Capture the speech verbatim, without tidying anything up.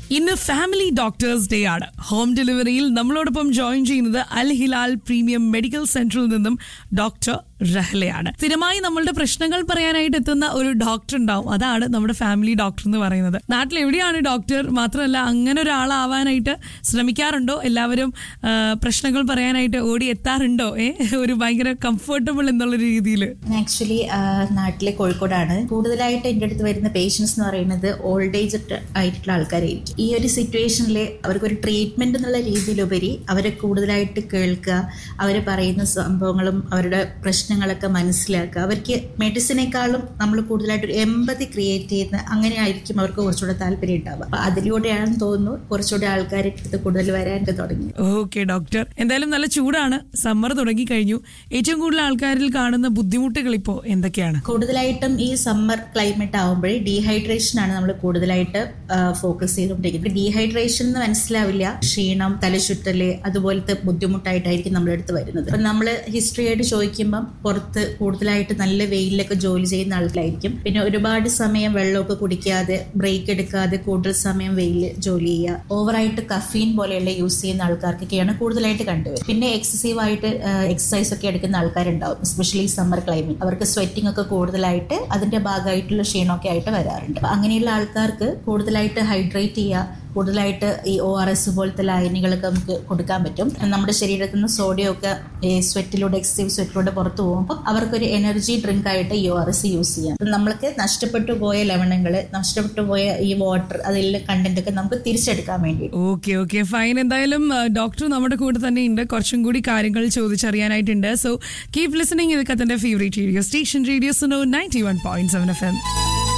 ഇന്ന് family doctors day ആണ്. Home ഡെലിവറിയിൽ നമ്മളോടൊപ്പം ജോയിൻ ചെയ്യുന്നത് അൽ ഹിലാൽ പ്രീമിയം മെഡിക്കൽ സെന്ററിൽ നിന്നും ഡോക്ടർ റഹ്ലയാണ്. സ്ഥിരമായി നമ്മളുടെ പ്രശ്നങ്ങൾ പറയാനായിട്ട് എത്തുന്ന ഒരു ഡോക്ടർ ഉണ്ടാവും, അതാണ് നമ്മുടെ ഫാമിലി ഡോക്ടർ എന്ന് പറയുന്നത്. നാട്ടിൽ എവിടെയാണ് ഡോക്ടർ? മാത്രമല്ല, അങ്ങനെ ഒരാളാവാനായിട്ട് ശ്രമിക്കാറുണ്ടോ? എല്ലാവരും പ്രശ്നങ്ങൾ പറയാനായിട്ട് ഓടി എത്താറുണ്ടോ? ഏ ഒരു ഭയങ്കര കംഫർട്ടബിൾ എന്നുള്ള രീതിയിൽ. ആക്ച്വലി നാട്ടിലെ കോഴിക്കോടാണ്. കൂടുതലായിട്ട് എൻ്റെ അടുത്ത് വരുന്ന പേഷ്യൻസ് എന്ന് പറയുന്നത് ഓൾഡ് ഏജ് ആയിട്ടുള്ള ആൾക്കാരായിരിക്കും. ഈ ഒരു സിറ്റുവേഷനിൽ അവർക്കൊരു ട്രീറ്റ്മെന്റ് എന്നുള്ള രീതിയിലുപരി അവരെ കൂടുതലായിട്ട് കേൾക്കുക, അവർ പറയുന്ന സംഭവങ്ങളും അവരുടെ പ്രശ്നങ്ങളൊക്കെ മനസ്സിലാക്കുക. അവർക്ക് മെഡിസിനേക്കാളും നമ്മൾ കൂടുതലായിട്ട് ഒരു എമ്പതി ക്രിയേറ്റ് ചെയ്യുന്ന അങ്ങനെ ആയിരിക്കും അവർക്ക് കുറച്ചുകൂടെ താല്പര്യം ഉണ്ടാവുക. അപ്പൊ അതിലൂടെയാണെന്ന് തോന്നുന്നു കുറച്ചുകൂടെ ആൾക്കാരെ അടുത്ത് കൂടുതൽ വരാനൊക്കെ തുടങ്ങി. ഓക്കെ ഡോക്ടർ, എന്തായാലും നല്ല ചൂടാണ്, സമ്മർ തുടങ്ങി കഴിഞ്ഞു. ഏറ്റവും കൂടുതൽ ആൾക്കാരിൽ കാണുന്ന ബുദ്ധിമുട്ടുകൾ ഇപ്പോൾ എന്തൊക്കെയാണ്? കൂടുതലായിട്ടും ഈ സമ്മർ ക്ലൈമറ്റ് ആവുമ്പോഴേ ഡീഹൈഡ്രേഷൻ ആണ് നമ്മൾ കൂടുതലായിട്ട് ഫോക്കസ് ചെയ്തുകൊണ്ടിരിക്കുന്നത്. ഡീഹൈഡ്രേഷൻ എന്ന് മനസ്സിലാവില്ല, ക്ഷീണം, തലചുറ്റല്, അതുപോലത്തെ ബുദ്ധിമുട്ടായിട്ടായിരിക്കും നമ്മുടെ അടുത്ത് വരുന്നത്. അപ്പൊ നമ്മൾ ഹിസ്റ്ററി ആയിട്ട് ചോദിക്കുമ്പം പുറത്ത് കൂടുതലായിട്ട് നല്ല വെയിലൊക്കെ ജോലി ചെയ്യുന്ന ആൾക്കാരായിരിക്കും. പിന്നെ ഒരുപാട് സമയം വെള്ളമൊക്കെ കുടിക്കാതെ, ബ്രേക്ക് എടുക്കാതെ കൂടുതൽ സമയം വെയിൽ ജോലി ചെയ്യുക, ഓവറായിട്ട് കഫീൻ പോലെയുള്ള യൂസ് ചെയ്യുന്ന ആൾക്കാർക്കൊക്കെയാണ് കൂടുതലായിട്ട് കണ്ടുവരും. പിന്നെ എക്സസീവ് ആയിട്ട് എക്സസൈസ് ഒക്കെ എടുക്കുന്ന ആൾക്കാരുണ്ടാവും, എസ്പെഷ്യലി സമ്മർ ക്ലൈമറ്റ്. അവർക്ക് സ്വെറ്റിംഗ് ഒക്കെ കൂടുതലായിട്ട് അതിന്റെ ഭാഗമായിട്ടുള്ള ക്ഷീണമൊക്കെ ആയിട്ട് വരാറുണ്ട്. അങ്ങനെയുള്ള ആൾക്കാർക്ക് കൂടുതലായിട്ട് ഹൈഡ്രേറ്റ് ചെയ്യുക, കൂടുതലായിട്ട് ഈ ഒ ആർ എസ് പോലത്തെ ലായനികളൊക്കെ നമുക്ക് കൊടുക്കാൻ പറ്റും. നമ്മുടെ ശരീരത്തിൽ നിന്ന് സോഡിയം ഒക്കെ ഈ സ്വെറ്റിലൂടെ, എക്സസീവ് സ്വെറ്റിലൂടെ പുറത്തു പോകുമ്പോൾ അവർക്കൊരു എനർജി ഡ്രിങ്ക് ആയിട്ട് ഈ ഒ ആർ എസ് യൂസ് ചെയ്യാം. നമ്മൾക്ക് നഷ്ടപ്പെട്ടു പോയ ലവണങ്ങൾ, നഷ്ടപ്പെട്ടു പോയ ഈ വാട്ടർ, അതിലെ കണ്ടന്റ് ഒക്കെ നമുക്ക് തിരിച്ചെടുക്കാൻ വേണ്ടി. Okay okay fine. എന്തായാലും ഡോക്ടർ നമ്മുടെ കൂടെ തന്നെ ഉണ്ട്, കുറച്ചും കൂടി കാര്യങ്ങൾ ചോദിച്ചറിയാനായിട്ടുണ്ട്. So keep listening. ഇത് കത്തന്റെ favourite radio station, radio Suno ninety one point seven F M.